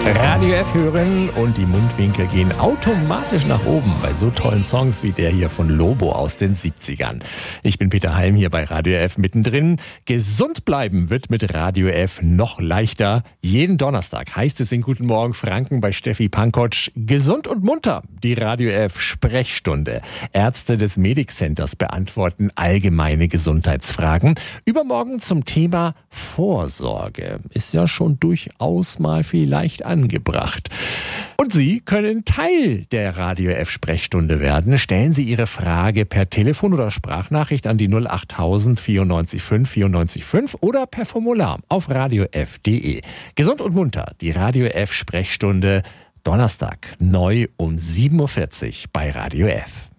Radio F hören und die Mundwinkel gehen automatisch nach oben bei so tollen Songs wie der hier von Lobo aus den 70ern. Ich bin Peter Halm hier bei Radio F mittendrin. Gesund bleiben wird mit Radio F noch leichter. Jeden Donnerstag heißt es in Guten Morgen Franken bei Steffi Pankotsch gesund und munter. Die Radio F Sprechstunde. Ärzte des Medic Centers beantworten allgemeine Gesundheitsfragen. Übermorgen zum Thema Vorsorge. Ist ja schon durchaus mal vielleicht angebracht. Und Sie können Teil der Radio F Sprechstunde werden. Stellen Sie Ihre Frage per Telefon oder Sprachnachricht an die 08000 94 5 94 5 oder per Formular auf radiof.de. Gesund und munter, die Radio F Sprechstunde, Donnerstag, neu um 7.40 Uhr bei Radio F.